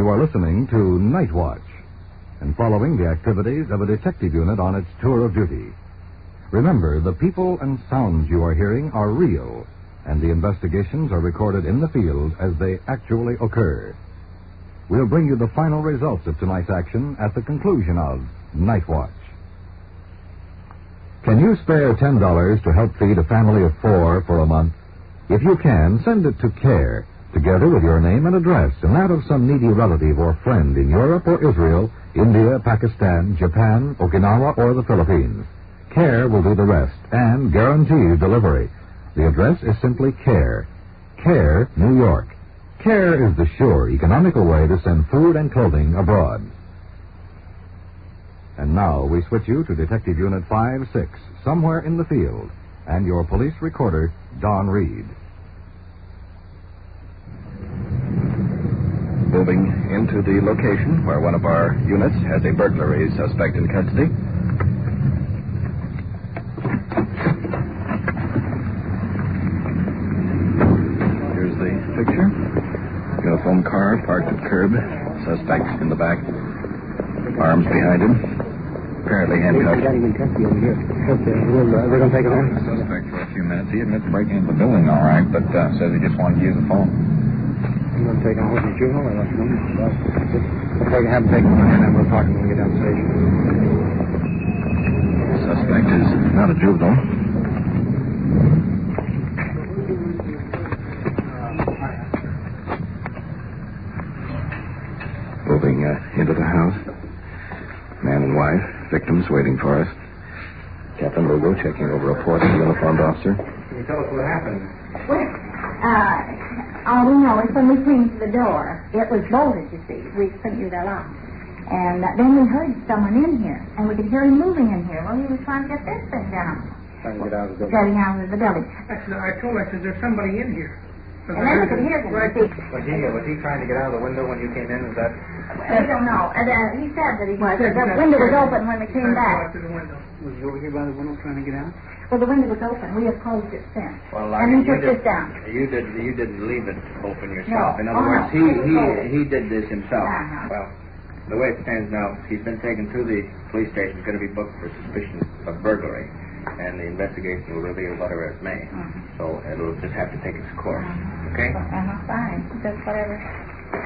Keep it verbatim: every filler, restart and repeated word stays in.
You are listening to Night Watch and following the activities of a detective unit on its tour of duty. Remember, the people and sounds you are hearing are real, and the investigations are recorded in the field as they actually occur. We'll bring you the final results of tonight's action at the conclusion of Night Watch. Can you spare ten dollars to help feed a family of four for a month? If you can, send it to CARE, together with your name and address, and that of some needy relative or friend in Europe or Israel, India, Pakistan, Japan, Okinawa, or the Philippines. CARE will do the rest and guarantee delivery. The address is simply CARE. CARE, New York. CARE is the sure, economical way to send food and clothing abroad. And now we switch you to Detective Unit five six, somewhere in the field, and your police recorder, Don Reed. Moving into the location where one of our units has a burglary suspect in custody. Here's the picture. Uniform car parked at curb. Suspect in the back. Arms behind him. Apparently handcuffed. We're going to take him in. Suspect for a few minutes. He admits breaking into the building all right, but uh, says he just wanted to use the phone. I'm going to take him with the juvenile or nothing. Well, if I can have him take him in, and we'll talk when we get down the station. Suspect is not a juvenile. Moving uh, into the house. Man and wife, victims waiting for us. Captain Lugo checking over report of the uniformed officer. Can you tell us what happened? Well, uh, all we know is when we came to the door, it was bolted, you see. We couldn't use our lock. And uh, then we heard someone in here, and we could hear him moving in here. Well, he was trying to get this thing down. Trying to get out of the building. Getting out of the building. Actually, I told her, I said, there's somebody in here. And then we could hear him. Right. See. Was he, was he trying to get out of the window when you came in? Is that... We don't know. Uh, he said that he was. The window was open when we came back. To the window. Was he over here by the window trying to get out? Well, the window was open. We have closed it since. Well, and he took this down. You did. You didn't leave it open yourself. No. In other Oh, words, no. he he he did this himself. Uh-huh. Well, the way it stands now, he's been taken to the police station. He's going to be booked for suspicion of burglary, and the investigation will reveal whatever it may. Uh-huh. So it'll just have to take its course. Uh-huh. Okay. Uh-huh. Fine. Just whatever.